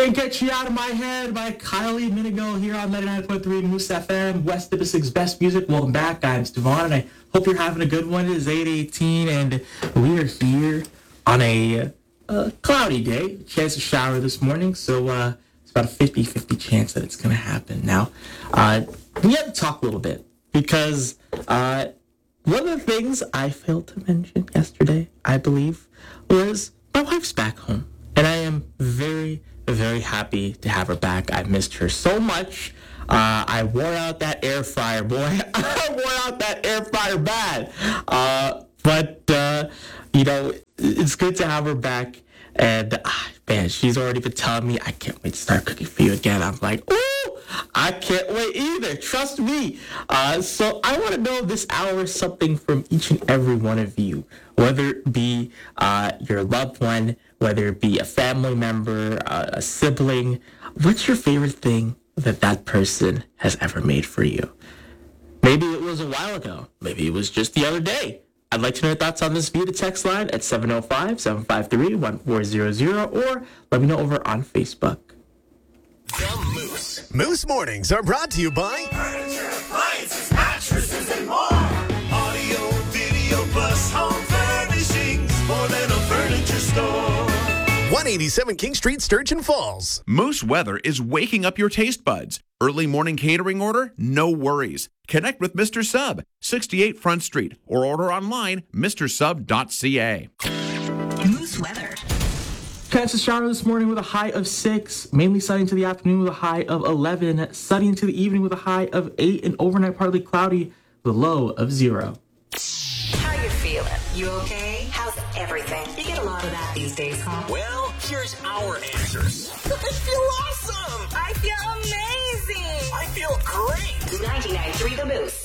Can't Get You Out of My Head by Kylie Minogue here on 99.3 Moose FM, West Pacific's best music. Welcome back. I'm Devon, and I hope you're having a good one. It is 8:18, and we are here on a cloudy day. Chance to shower this morning, so it's about a 50-50 chance that it's going to happen. Now, we have to talk a little bit, because one of the things I failed to mention yesterday, I believe, was my wife's back home. And I am very, very happy to have her back. I missed her so much. I wore out that air fryer, boy. I wore out that air fryer bad. But it's good to have her back. And, man, she's already been telling me, I can't wait to start cooking for you again. I'm like, ooh, I can't wait either. Trust me. So I want to know this hour something from each and every one of you, whether it be your loved one, whether it be a family member, a sibling. What's your favorite thing that person has ever made for you? Maybe it was a while ago. Maybe it was just the other day. I'd like to know your thoughts on this via the text line at 705-753-1400, or let me know over on Facebook. The Moose. Moose Mornings are brought to you by Furniture, appliances, mattresses, and more. Audio, video, plus home furnishings. More than a furniture store. 187 King Street, Sturgeon Falls. Moose Weather is waking up your taste buds. Early morning catering order? No worries. Connect with Mr. Sub, 68 Front Street, or order online, mrsub.ca. Moose Weather. Chance to shower this morning with a high of 6, mainly sunny into the afternoon with a high of 11, sunny into the evening with a high of 8, and overnight partly cloudy with a low of 0. How you feeling? You okay? How's everything? You get a lot of that these days, huh? Well, here's our answers. I feel awesome. I feel amazing. I feel great. 99.3 The Moose.